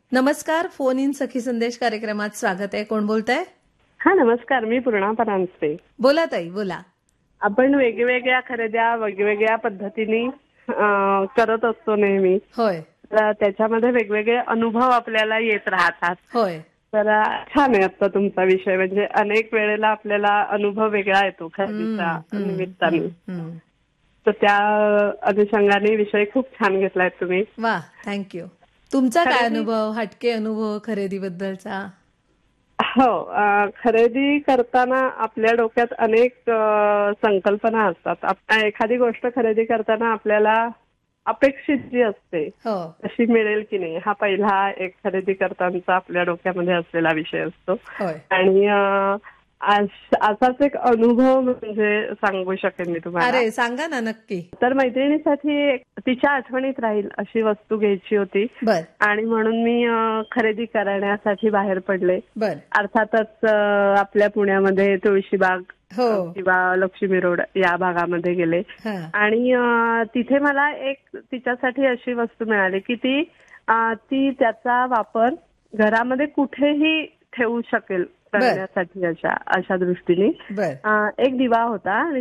नमस्कार. Phone in सखी संदेश कार्यक्रमात स्वागत आहे. कोण बोलताय? हा नमस्कार, मी पूर्णा परांजपे. बोला ताई, बोला. आपण वेगवेगळ्या खरेद्या वेगवेगळ्या पद्धतीने करत असतो नेहमी. होय तर त्याच्यामध्ये वेगवेगळे अनुभव आपल्याला येत राहतात. होय तर छान आहे आजचा तुमचा विषय. म्हणजे अनेक वेळेला आपल्याला अनुभव वेगळा येतो खरेदीच्या निमित्ताने. तर त्या अनुषंगाने विषय खूप छान घेतलाय तुम्ही. वा, थँक्यू. तुमचा काय अनुभव, हटके अनुभव खरेदीबद्दलचा? हो, खरेदी करताना आपल्या डोक्यात अनेक संकल्पना असतात. एखादी गोष्ट खरेदी करताना आपल्याला अपेक्षित जी असते हो तशी मिळेल की नाही, हा पहिला एक खरेदी करतानाचा आपल्या डोक्यामध्ये असलेला विषय असतो. होय आणि असाच एक अनुभव म्हणजे सांगू शकेन मी तुम्हाला. अरे सांगा ना, नक्की. तर मैत्रिणीसाठी तिच्या आठवणीत राहील अशी वस्तू घ्यायची होती बर आणि म्हणून मी खरेदी करण्यासाठी बाहेर पडले. बर अर्थातच आपल्या पुण्यामध्ये तुळशीबाग हो किंवा लक्ष्मी रोड या भागामध्ये गेले हा. आणि तिथे मला एक तिच्यासाठी अशी वस्तू मिळाली की ती त्याचा वापर घरामध्ये कुठेही ठेवू शकेल करण्यासाठी अशा दृष्टीने. बर एक दिवा होता आणि